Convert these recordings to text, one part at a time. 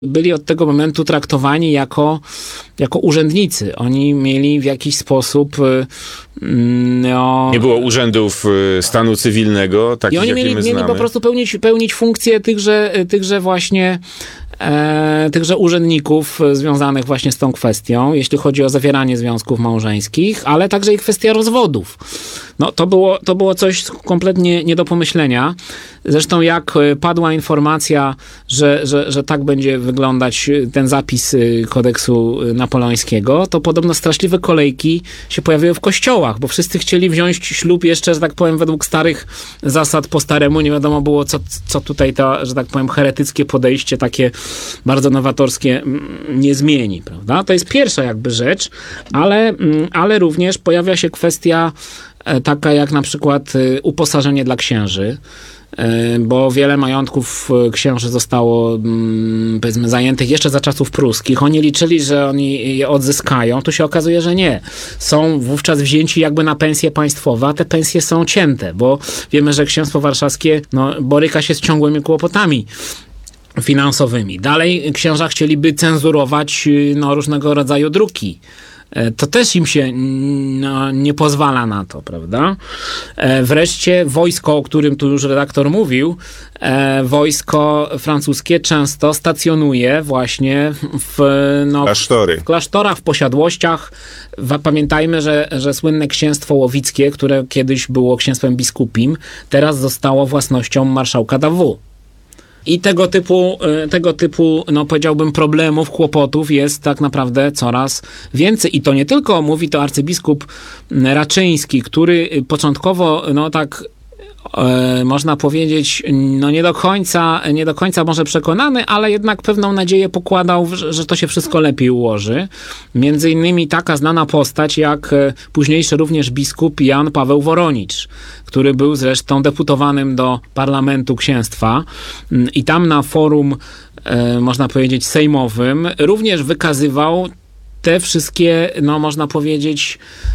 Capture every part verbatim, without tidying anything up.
byli od tego momentu traktowani jako, jako urzędnicy. Oni mieli w jakiś sposób... No, nie było urzędów stanu cywilnego, takich, i oni jakie mieli, my mieli znamy. po prostu pełnić, pełnić funkcje tychże, tychże właśnie e, tychże urzędników związanych właśnie z tą kwestią, jeśli chodzi o zawieranie związków małżeńskich, ale także i kwestia rozwodów. No, to było, to było coś kompletnie nie do pomyślenia. Zresztą jak padła informacja, że, że, że tak będzie wyglądać ten zapis kodeksu napoleońskiego, to podobno straszliwe kolejki się pojawiły w kościołach, bo wszyscy chcieli wziąć ślub jeszcze, że tak powiem, według starych zasad po staremu. Nie wiadomo było, co, co tutaj to, że tak powiem, heretyckie podejście takie bardzo nowatorskie nie zmieni, prawda? To jest pierwsza jakby rzecz, ale, ale również pojawia się kwestia taka jak na przykład uposażenie dla księży, bo wiele majątków księży zostało, powiedzmy, zajętych jeszcze za czasów pruskich. Oni liczyli, że oni je odzyskają. Tu się okazuje, że nie. Są wówczas wzięci jakby na pensje państwowe, a te pensje są cięte, bo wiemy, że księstwo warszawskie no, boryka się z ciągłymi kłopotami finansowymi. Dalej księża chcieliby cenzurować no, różnego rodzaju druki. To też im się no, nie pozwala na to, prawda? Wreszcie wojsko, o którym tu już redaktor mówił, wojsko francuskie często stacjonuje właśnie w, no, Klasztory. w klasztorach, w posiadłościach. Pamiętajmy, że, że słynne księstwo łowickie, które kiedyś było księstwem biskupim, teraz zostało własnością marszałka Davout. I tego typu, tego typu, no powiedziałbym, problemów, kłopotów jest tak naprawdę coraz więcej. I to nie tylko mówi to arcybiskup Raczyński, który początkowo, no tak e, można powiedzieć, no nie do końca, nie do końca może przekonany, ale jednak pewną nadzieję pokładał, że, że to się wszystko lepiej ułoży. Między innymi taka znana postać jak późniejszy również biskup Jan Paweł Woronicz, który był zresztą deputowanym do parlamentu księstwa i tam na forum, e, można powiedzieć, sejmowym również wykazywał te wszystkie, no można powiedzieć,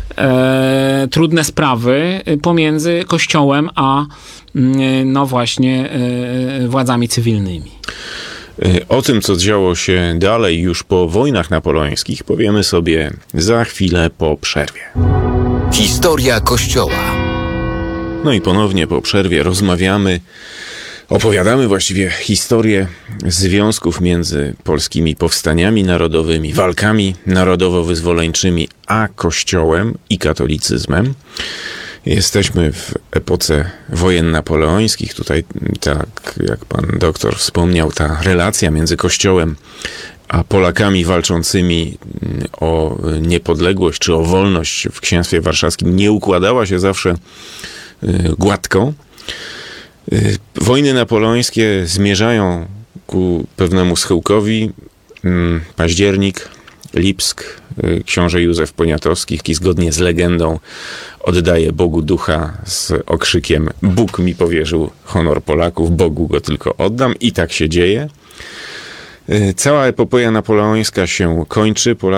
e, trudne sprawy pomiędzy Kościołem a no właśnie e, władzami cywilnymi. O tym, co działo się dalej już po wojnach napoleońskich, powiemy sobie za chwilę po przerwie. Historia Kościoła. No i ponownie po przerwie rozmawiamy, opowiadamy właściwie historię związków między polskimi powstaniami narodowymi, walkami narodowo-wyzwoleńczymi, a Kościołem i katolicyzmem. Jesteśmy w epoce wojen napoleońskich. Tutaj, tak jak pan doktor wspomniał, ta relacja między Kościołem a Polakami walczącymi o niepodległość czy o wolność w księstwie warszawskim nie układała się zawsze gładko. Wojny napoleońskie zmierzają ku pewnemu schyłkowi. Październik, Lipsk, książę Józef Poniatowski, który zgodnie z legendą oddaje Bogu ducha z okrzykiem: Bóg mi powierzył honor Polaków, Bogu go tylko oddam. I tak się dzieje. Cała epopeja napoleońska się kończy.